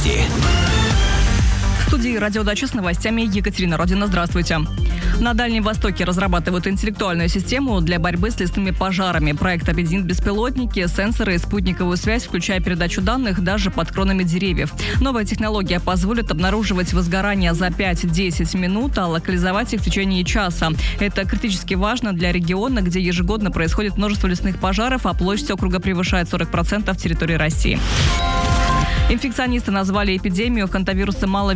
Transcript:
Новости. В студии «Радиодача» с новостями Екатерина Родина. Здравствуйте. На Дальнем Востоке разрабатывают интеллектуальную систему для борьбы с лесными пожарами. Проект объединит беспилотники, сенсоры и спутниковую связь, включая передачу данных даже под кронами деревьев. Новая технология позволит обнаруживать возгорания за 5-10 минут, а локализовать их в течение часа. Это критически важно для региона, где ежегодно происходит множество лесных пожаров, а площадь округа превышает 40% территории России. Инфекционисты назвали эпидемию хантавируса маловирусной